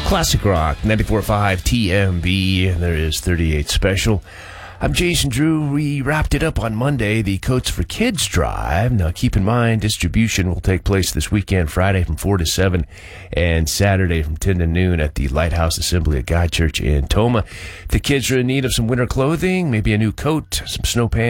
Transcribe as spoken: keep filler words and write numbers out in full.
Classic Rock, ninety-four point five T M B. There is thirty-eight Special. I'm Jason Drew. We wrapped it up on Monday, the Coats for Kids Drive. Now, keep in mind, distribution will take place this weekend, Friday from four to seven, and Saturday from ten to noon at the Lighthouse Assembly of God Church in Toma. The kids are in need of some winter clothing, maybe a new coat, some snow pants.